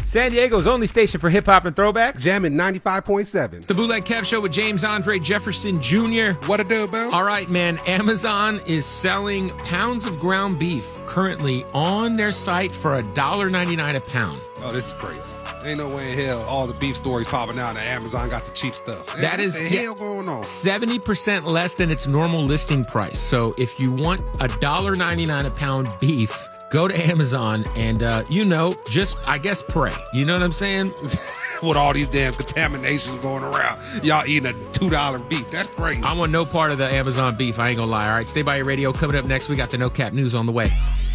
San Diego's only station for hip-hop and throwbacks. Jamming 95.7. It's the Bootleg Kev Show with James Andre Jefferson Jr. What a do, boo? All right, man. Amazon is selling pounds of ground beef currently on their site for $1.99 a pound. Oh, this is crazy. Ain't no way in hell all the beef stories popping out and Amazon got the cheap stuff. That is what the hell going on? 70% less than its normal listing price. So if you want $1.99 a pound beef, go to Amazon and, just, I guess, pray. You know what I'm saying? With all these damn contaminations going around, y'all eating a $2 beef. That's crazy. I want no part of the Amazon beef. I ain't gonna lie. All right, stay by your radio. Coming up next, we got the No Cap News on the way.